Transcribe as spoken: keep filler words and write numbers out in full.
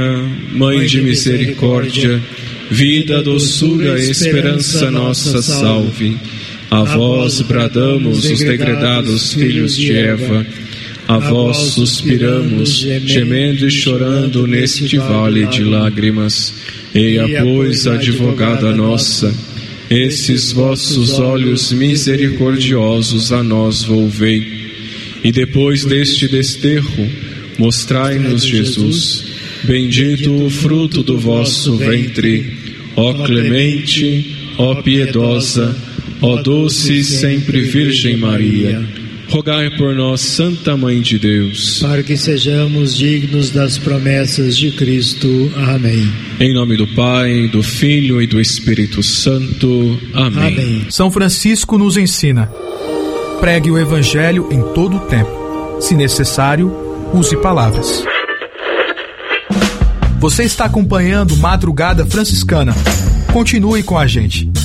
Mãe de misericórdia, vida, doçura, esperança nossa, salve. A vós bradamos os degredados filhos de Eva, a vós suspiramos, gemendo e chorando neste vale de lágrimas. Eia, pois, advogada nossa, esses vossos olhos misericordiosos a nós volvei. E depois deste desterro, mostrai-nos Jesus, bendito o fruto do vosso ventre. Ó clemente, ó piedosa, ó doce e sempre Virgem Maria, rogai por nós, Santa Mãe de Deus, para que sejamos dignos das promessas de Cristo. Amém. Em nome do Pai, do Filho e do Espírito Santo. Amém. Amém. São Francisco nos ensina: pregue o Evangelho em todo o tempo. Se necessário, use palavras. Você está acompanhando Madrugada Franciscana. Continue com a gente.